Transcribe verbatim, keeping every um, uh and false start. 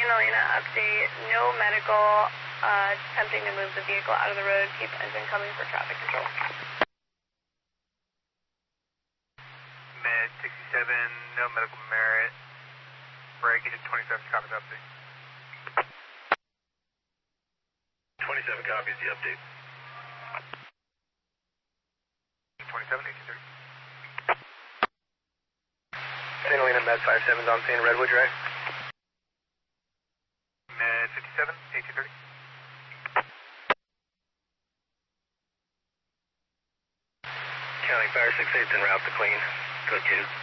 Helena update, no medical, uh, attempting to move the vehicle out of the road, keep engine coming for traffic control. Med sixty-seven, no medical merit, break into twenty-seven, copies update. twenty-seven copies the update. twenty-seven, eighteen thirty. Saint Helena Med five seven's on scene, Redwood Drive. Med fifty-seven, eighteen thirty. County Fire six eight's en route to clean. Code two.